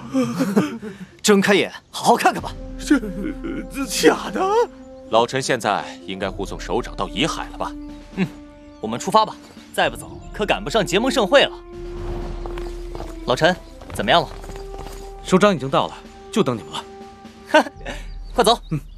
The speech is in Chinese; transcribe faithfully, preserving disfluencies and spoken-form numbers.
睁开眼，好好看看吧。 这这假的？ 老陈现在应该护送首长到沂海了吧？ 嗯，我们出发吧。再不走，可赶不上结盟盛会了。老陈，怎么样了？ 首长已经到了，就等你们了。 哈，快走。 嗯。